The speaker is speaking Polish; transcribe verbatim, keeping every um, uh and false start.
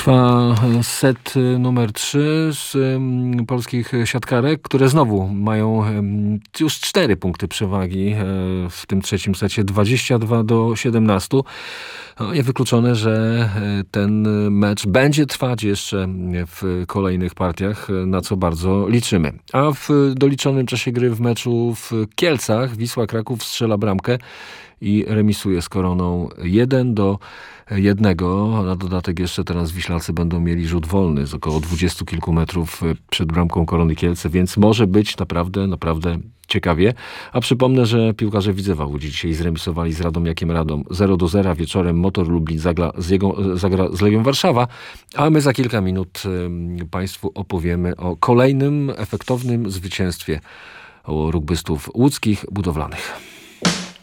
Trwa set numer trzy z um, polskich siatkarek, które znowu mają um, już cztery punkty przewagi e, w tym trzecim secie, dwadzieścia dwa do siedemnastu. No, niewykluczone, że ten mecz będzie trwać jeszcze w kolejnych partiach, na co bardzo liczymy. A w doliczonym czasie gry w meczu w Kielcach Wisła Kraków strzela bramkę i remisuje z Koroną jeden do jednego. Na dodatek jeszcze teraz Wiślacy będą mieli rzut wolny z około dwudziestu kilku metrów przed bramką Korony Kielce, więc może być naprawdę, naprawdę ciekawie. A przypomnę, że piłkarze Widzewa Łódź dzisiaj zremisowali z Radomiakiem Radom zero do zera. Wieczorem Motor Lublin zagra z, jego, zagra z Legią Warszawa, a my za kilka minut y, Państwu opowiemy o kolejnym efektownym zwycięstwie rugbystów łódzkich budowlanych.